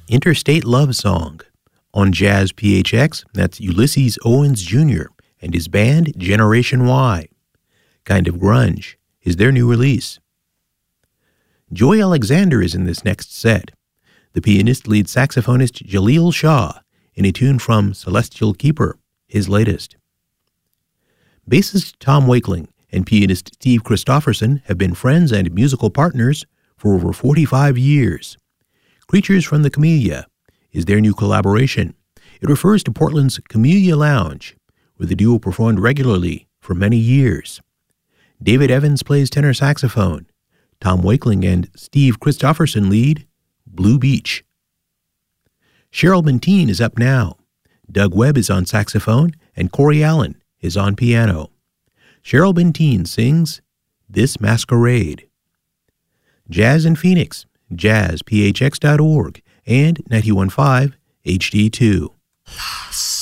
Interstate Love Song. On Jazz PHX, that's Ulysses Owens Jr. and his band Generation Y. Kind of Grunge is their new release. Joy Alexander is in this next set. The pianist lead saxophonist Jaleel Shah in a tune from Celestial Keeper, his latest. Bassist Tom Wakeling and pianist Steve Christofferson have been friends and musical partners for over 45 years. Creatures from the Camellia is their new collaboration. It refers to Portland's Camellia Lounge, where the duo performed regularly for many years. David Evans plays tenor saxophone. Tom Wakeling and Steve Christofferson lead Blue Beach. Cheryl Bentine is up now. Doug Webb is on saxophone, and Corey Allen is on piano. Cheryl Bentine sings This Masquerade. Jazz in Phoenix, jazzphx.org, and 91.5 HD2.